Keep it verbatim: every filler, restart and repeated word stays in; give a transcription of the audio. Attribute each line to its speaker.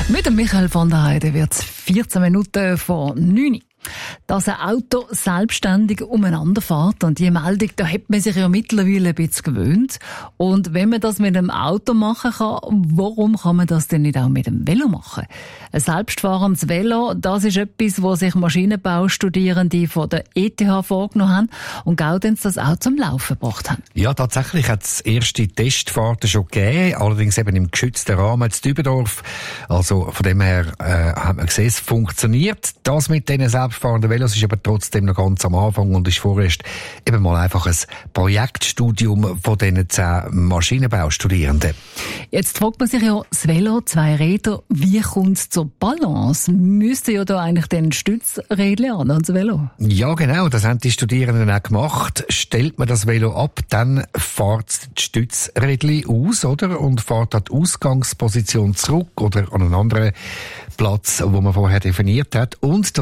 Speaker 1: Mit dem Michael von der Heide wird es vierzehn Minuten vor neun. Dass ein Auto selbstständig umeinander fährt, und die Meldung, da hat man sich ja mittlerweile ein bisschen gewöhnt. Und wenn man das mit einem Auto machen kann, warum kann man das denn nicht auch mit dem Velo machen? Ein selbstfahrendes Velo, das ist etwas, was sich Maschinenbaustudierende von der E T H vorgenommen haben und Gaudenz das auch zum Laufen gebracht haben.
Speaker 2: Ja, tatsächlich hat es erste Testfahrten schon gegeben, allerdings eben im geschützten Rahmen in Dübendorf. Also von dem her äh, hat man gesehen, es funktioniert. Das mit diesen selbstfahrenden Velos ist aber trotzdem noch ganz am Anfang und ist vorerst eben mal einfach ein Projektstudium von diesen zehn Maschinenbaustudierenden.
Speaker 1: Jetzt fragt man sich ja, das Velo, zwei Räder, wie kommt es zur Balance? Müsste ja da eigentlich den Stützrädchen an, ans Velo?
Speaker 2: Ja, genau, das haben die Studierenden auch gemacht. Stellt man das Velo ab, dann fährt die Stützrädchen aus, oder? Und fährt an die Ausgangsposition zurück oder an einen anderen Platz, wo man vorher definiert hat. Und